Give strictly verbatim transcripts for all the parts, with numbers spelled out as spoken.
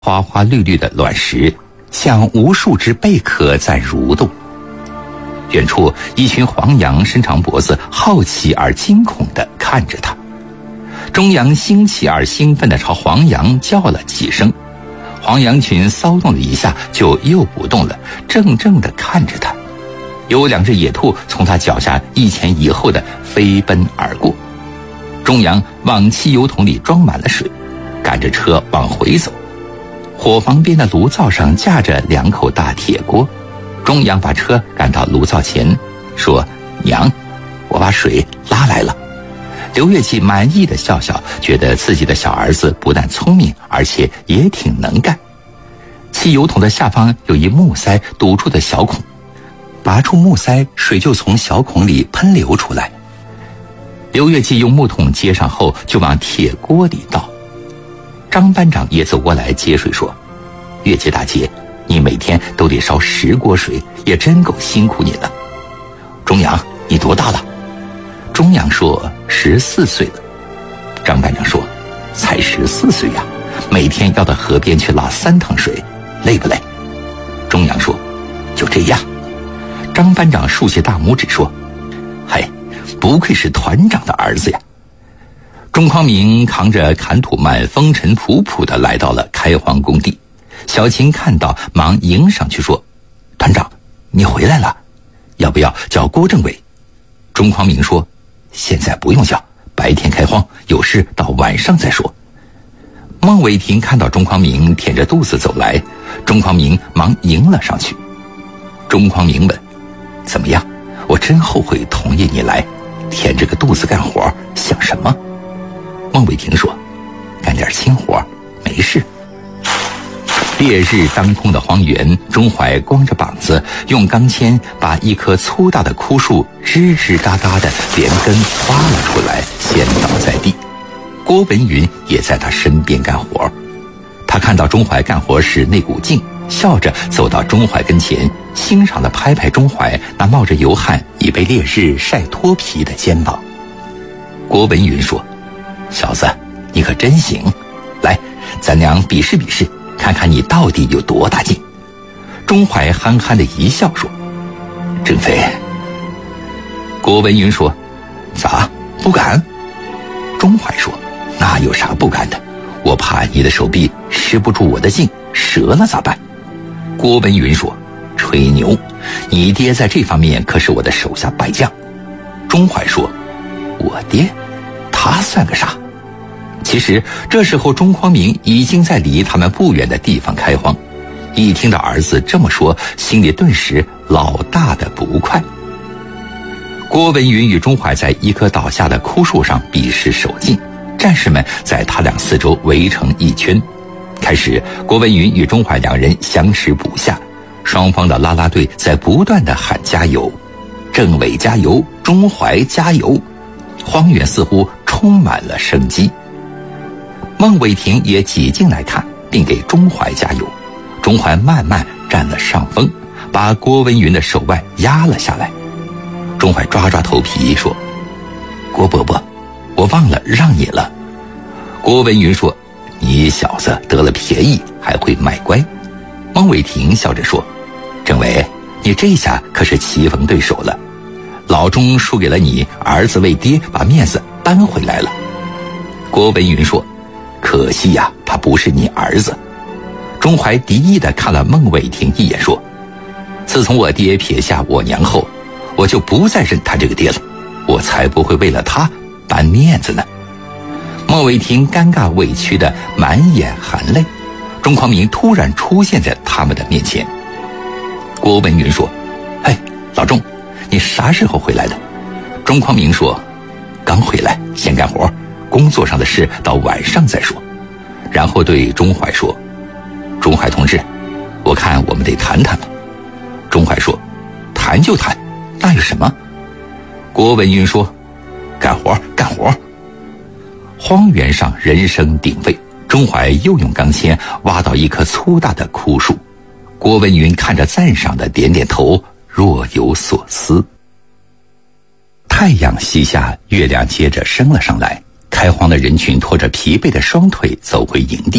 花花绿绿的卵石像无数只贝壳在蠕动。远处一群黄羊伸长脖子，好奇而惊恐地看着它。中羊兴起而兴奋地朝黄羊叫了几声，黄羊群骚动了一下，就又不动了，怔怔地看着它。有两只野兔从它脚下一前一后地飞奔而过。中羊往汽油桶里装满了水，赶着车往回走。火房边的炉灶上架着两口大铁锅，中羊把车赶到炉灶前，说：“娘，我把水拉来了。”刘月季满意的笑笑，觉得自己的小儿子不但聪明，而且也挺能干。汽油桶的下方有一木塞堵住的小孔，拔出木塞，水就从小孔里喷流出来。刘月季用木桶接上后，就往铁锅里倒。张班长也走过来接水，说：“月季大姐，你每天都得烧十锅水，也真够辛苦你了。”中阳，你多大了？中阳说：“十四岁了。”张班长说：“才十四岁呀，每天要到河边去拉三趟水，累不累？”中阳说：“就这样。”张班长竖起大拇指说：“嘿，不愧是团长的儿子呀。”钟匡明扛着砍土慢，风尘仆仆地来到了开荒工地。小琴看到，忙迎上去说：“团长，你回来了，要不要叫郭政委？”钟匡明说：“现在不用叫，白天开荒，有事到晚上再说。”孟伟霆看到钟匡明舔着肚子走来，钟匡明忙迎了上去。钟匡明问：“怎么样？我真后悔同意你来，舔着个肚子干活，想什么？”孟伟霆说：“干点轻活，没事。”烈日当空的荒原，钟怀光着膀子，用钢钎把一棵粗大的枯树吱吱嘎嘎的连根挖了出来，陷倒在地。郭文云也在他身边干活。他看到钟怀干活时那股劲，笑着走到钟怀跟前，欣赏地拍拍钟怀那冒着油汗、已被烈日晒脱皮的肩膀。郭文云说：“小子，你可真行，来，咱俩比试比试，看看你到底有多大劲。”钟怀憨憨的一笑说：“郑飞。”郭文云说：“咋，不敢？”钟怀说：“那有啥不敢的？我怕你的手臂吃不住我的劲，折了咋办？”郭文云说：“吹牛，你爹在这方面可是我的手下败将。”钟怀说：“我爹？他算个啥？”其实这时候钟匡明已经在离他们不远的地方开荒，一听到儿子这么说，心里顿时老大的不快。郭文云与钟怀在一棵倒下的枯树上比试手劲，战士们在他俩四周围成一圈。开始，郭文云与钟怀两人相持不下，双方的啦啦队在不断地喊加油，政委加油，钟怀加油，荒原似乎充满了生机。孟伟霆也挤进来看，并给钟怀加油。钟怀慢慢占了上风，把郭文云的手腕压了下来。钟怀抓抓头皮说：“郭伯伯，我忘了让你了。”郭文云说：“你小子得了便宜还会卖乖。”孟伟霆笑着说：“政委，你这下可是棋逢对手了，老钟输给了你，儿子为爹把面子扳回来了。”郭文云说：“可惜呀，他不是你儿子。”钟怀敌意地看了孟伟霆一眼说：“自从我爹撇下我娘后，我就不再认他这个爹了，我才不会为了他扳面子呢。”孟伟霆尴尬委屈的满眼含泪。钟匡明突然出现在他们的面前。郭文云说：“嘿，老钟，你啥时候回来的？”钟匡明说：“刚回来，先干活，工作上的事到晚上再说。”然后对钟怀说：“钟怀同志，我看我们得谈谈了。”钟怀说：“谈就谈，那有什么？”郭文云说：“干活，干活。”荒原上人声鼎沸，钟怀又用钢钎挖到一棵粗大的枯树。郭文云看着赞赏的点点头，若有所思。太阳西下，月亮接着升了上来。开荒的人群拖着疲惫的双腿走回营地，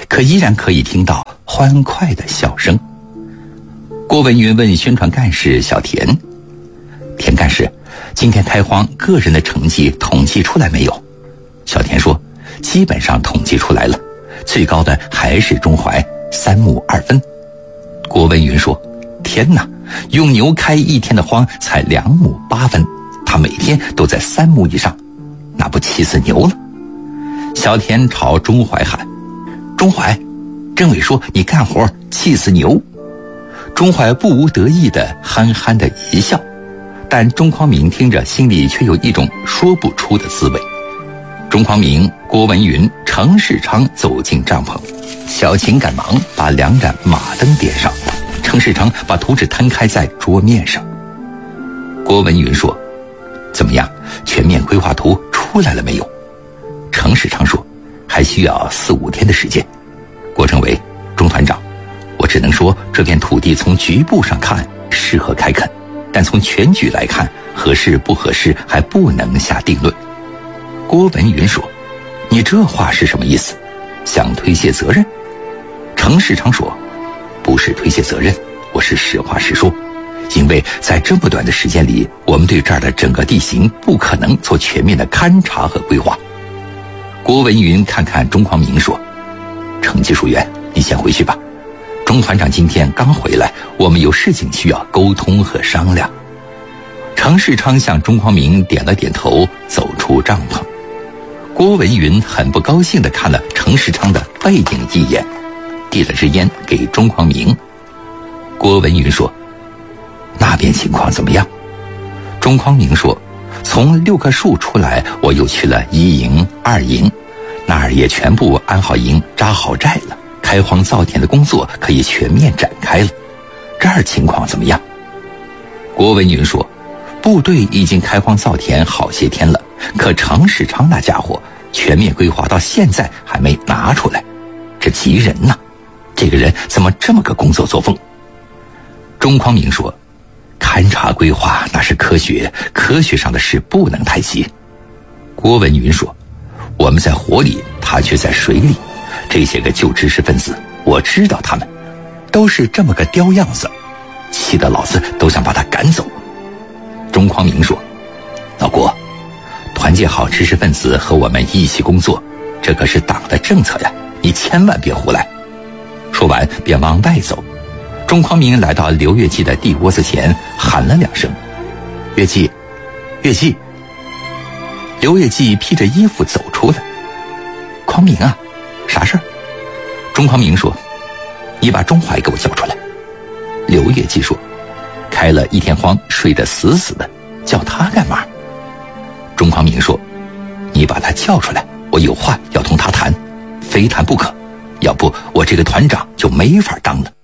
可依然可以听到欢快的笑声。郭文云问宣传干事小田：“田干事，今天开荒个人的成绩统计出来没有？”小田说：“基本上统计出来了，最高的还是钟怀，三亩二分。”郭文云说：“天哪，用牛开一天的荒才两亩八分，他每天都在三亩以上，那不气死牛了？”小田朝钟怀喊：“钟怀，政委说你干活气死牛。”钟怀不无得意地憨憨地一笑，但钟匡明听着心里却有一种说不出的滋味。钟匡明、郭文云、程世昌走进帐篷，小秦赶忙把两盏马灯点上，程世昌把图纸摊开在桌面上。郭文云说：“怎么样，全面规划图出来了没有？”程世昌说：“还需要四五天的时间。”郭政委、钟团长，我只能说这片土地从局部上看适合开垦，但从全局来看，合适不合适还不能下定论。郭文云说：“你这话是什么意思？想推卸责任？”程世昌说：“不是推卸责任，我是实话实说，因为在这么短的时间里，我们对这儿的整个地形不可能做全面的勘察和规划。”郭文云看看钟匡明说：“程技术员，你先回去吧。钟团长今天刚回来，我们有事情需要沟通和商量。”程世昌向钟匡明点了点头，走出帐篷。郭文云很不高兴地看了程世昌的背影一眼，递了支烟给钟匡明。郭文云说：“那边情况怎么样？”钟匡明说：“从六棵树出来，我又去了一营、二营，那儿也全部安好营、扎好寨了，开荒造田的工作可以全面展开了。这儿情况怎么样？”郭文云说：“部队已经开荒造田好些天了，可程世昌那家伙全面规划到现在还没拿出来，这急人呐！这个人怎么这么个工作作风？”钟匡明说：“勘察规划那是科学，科学上的事不能太急。”郭文云说：“我们在火里，他却在水里，这些个旧知识分子，我知道他们都是这么个刁样子，气得老子都想把他赶走。”钟匡明说：“老郭，团结好知识分子和我们一起工作，这可是党的政策呀，你千万别胡来。”说完便往外走。钟匡明来到刘月季的地窝子前，喊了两声：“月季，月季。”刘月季披着衣服走出来。“匡明啊，啥事儿？”钟匡明说：“你把钟怀给我叫出来。”刘月季说：“开了一天荒，睡得死死的，叫他干嘛？”钟匡明说：“你把他叫出来，我有话要同他谈，非谈不可，要不我这个团长就没法当了。”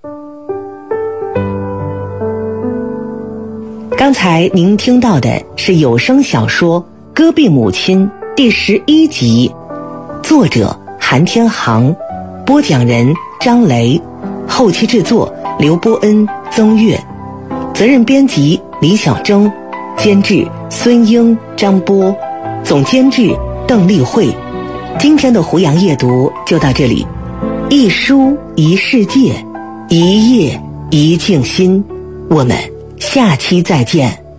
刚才您听到的是有声小说《戈壁母亲》第十一集，作者韩天航，播讲人张雷，后期制作刘波恩、曾月，责任编辑李小征，监制孙英、张波，总监制邓丽慧。今天的胡杨夜读就到这里，一书一世界，一夜一静心，我们下期再见。